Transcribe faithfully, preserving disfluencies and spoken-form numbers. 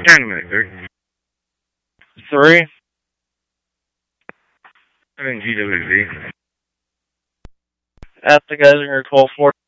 Turn a minute, sir. Three. I'm in G W Z. At the Geisinger twelve four.